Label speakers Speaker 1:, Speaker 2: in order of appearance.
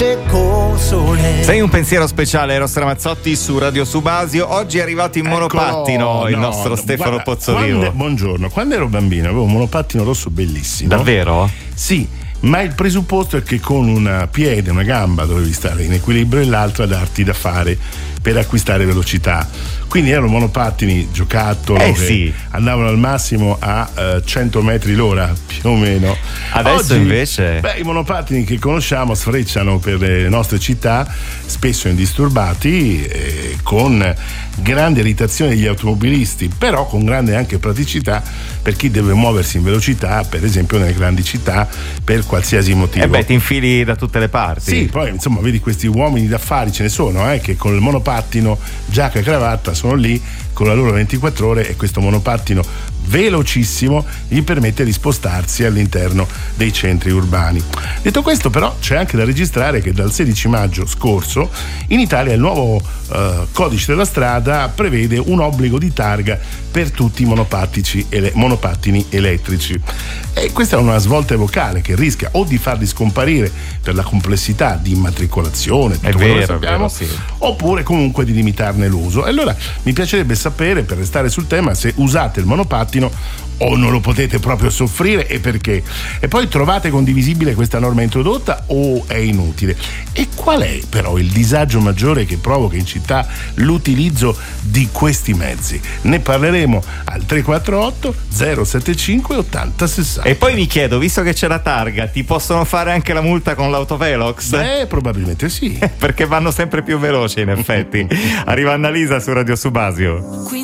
Speaker 1: nasce col sole.
Speaker 2: Sei un pensiero speciale, Eros Ramazzotti su Radio Subasio. Oggi è arrivato in monopattino il nostro Stefano Pozzovivo.
Speaker 3: Buongiorno, quando ero bambino avevo un monopattino rosso bellissimo.
Speaker 2: Davvero?
Speaker 3: Sì, ma il presupposto è che con una gamba dovevi stare in equilibrio e l'altra darti da fare per acquistare velocità. Quindi erano monopattini giocattolo che
Speaker 2: sì,
Speaker 3: andavano al massimo a 100 metri l'ora più o meno.
Speaker 2: Adesso
Speaker 3: oggi,
Speaker 2: invece
Speaker 3: i monopattini che conosciamo sfrecciano per le nostre città, spesso indisturbati, con grande irritazione degli automobilisti, però con grande anche praticità per chi deve muoversi in velocità, per esempio nelle grandi città, per qualsiasi motivo.
Speaker 2: Ti infili da tutte le parti.
Speaker 3: Sì, poi insomma vedi questi uomini d'affari, ce ne sono, che con il monopattino, giacca e cravatta, sono lì con la loro 24 ore e questo monopattino velocissimo gli permette di spostarsi all'interno dei centri urbani. Detto questo, però, c'è anche da registrare che dal 16 maggio scorso in Italia il nuovo codice della strada prevede un obbligo di targa per tutti i monopattini elettrici, e questa è una svolta epocale che rischia o di farli scomparire per la complessità di immatricolazione, tutto quello che sappiamo,
Speaker 2: sì,
Speaker 3: oppure comunque di limitarne l'uso. E allora mi piacerebbe sapere, per restare sul tema, se usate il monopattino o non lo potete proprio soffrire e perché. E poi trovate condivisibile questa norma introdotta o è inutile? E qual è però il disagio maggiore che provoca in città l'utilizzo di questi mezzi? Ne parleremo al 348 075 80 60.
Speaker 2: E poi mi chiedo, visto che c'è la targa, ti possono fare anche la multa con l'autovelox?
Speaker 3: Beh, probabilmente sì.
Speaker 2: Perché vanno sempre più veloci, in effetti. Arriva Annalisa su Radio Subasio.